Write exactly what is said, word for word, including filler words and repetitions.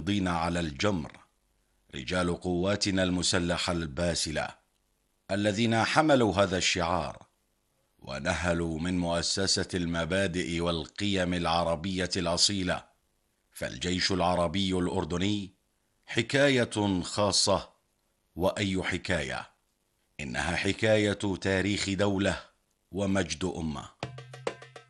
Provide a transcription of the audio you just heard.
المحافظين على الجمر، رجال قواتنا المسلحة الباسلة، الذين حملوا هذا الشعار ونهلوا من مؤسسة المبادئ والقيم العربية الأصيلة. فالجيش العربي الأردني حكاية خاصة، وأي حكاية، إنها حكاية تاريخ دولة ومجد أمة.